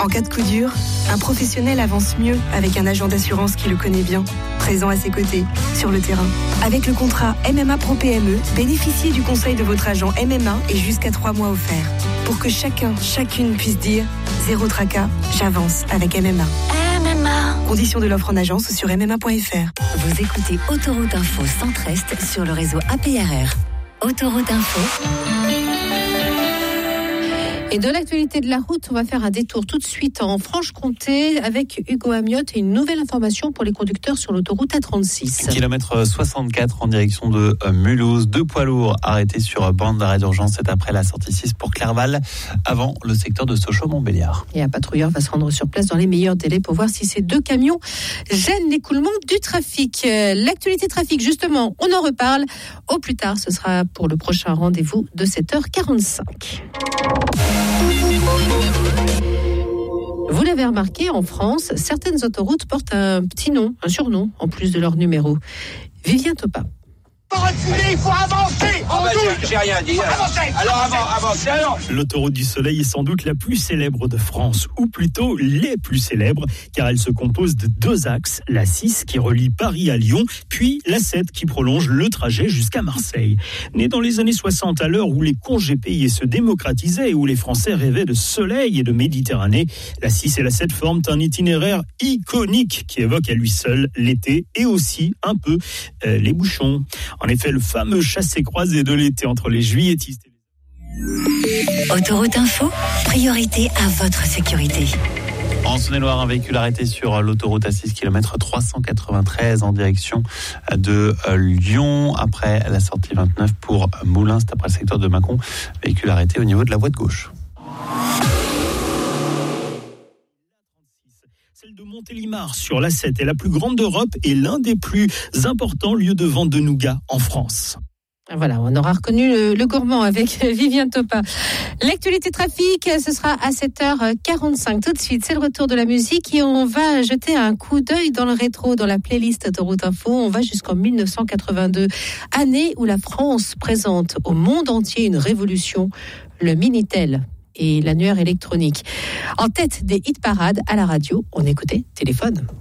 En cas de coup dur, un professionnel avance mieux avec un agent d'assurance qui le connaît bien, présent à ses côtés, sur le terrain. Avec le contrat MMA Pro PME, bénéficiez du conseil de votre agent MMA et jusqu'à 3 mois offerts. Pour que chacune puisse dire « Zéro tracas, j'avance avec MMA ». MMA. Conditions de l'offre en agence sur MMA.fr. Vous écoutez Autoroute Info Centre-Est sur le réseau APRR. Autoroute Info. Et de l'actualité de la route, on va faire un détour tout de suite en Franche-Comté avec Hugo Amiotte et une nouvelle information pour les conducteurs sur l'autoroute A36. Kilomètre 64 en direction de Mulhouse. 2 poids lourds arrêtés sur bande d'arrêt d'urgence. C'est après la sortie 6 pour Clerval, avant le secteur de Sochaux-Montbéliard. Et un patrouilleur va se rendre sur place dans les meilleurs délais pour voir si ces 2 camions gênent l'écoulement du trafic. L'actualité trafic, justement, on en reparle. Au plus tard, ce sera pour le prochain rendez-vous de 7h45. Vous l'avez remarqué, en France, certaines autoroutes portent un petit nom, un surnom, en plus de leur numéro. Vivien Topa. Il faut avancer. J'ai rien dit. Alors avancez. L'autoroute du Soleil est sans doute la plus célèbre de France, ou plutôt les plus célèbres, car elle se compose de 2 axes, la 6 qui relie Paris à Lyon, puis la 7 qui prolonge le trajet jusqu'à Marseille. Née dans les années 60, à l'heure où les congés payés se démocratisaient et où les Français rêvaient de soleil et de Méditerranée, la 6 et la 7 forment un itinéraire iconique qui évoque à lui seul l'été et aussi un peu les bouchons. En effet, le fameux chassé-croisé de l'été entre les juilletistes et les... Autoroute Info, priorité à votre sécurité. En Saône-et-Loire, un véhicule arrêté sur l'autoroute à 6 km 393 en direction de Lyon. Après la sortie 29 pour Moulins, c'est après le secteur de Mâcon. Véhicule arrêté au niveau de la voie de gauche. Celle de Montélimar sur la 7 est la plus grande d'Europe et l'un des plus importants lieux de vente de nougat en France. Voilà, on aura reconnu le gourmand avec Vivien Topa. L'actualité trafic, ce sera à 7h45. Tout de suite, c'est le retour de la musique et on va jeter un coup d'œil dans le rétro, dans la playlist Autoroute Info. On va jusqu'en 1982, année où la France présente au monde entier une révolution, le Minitel et l'annuaire électronique. En tête des hit parades à la radio, on écoutait Téléphone.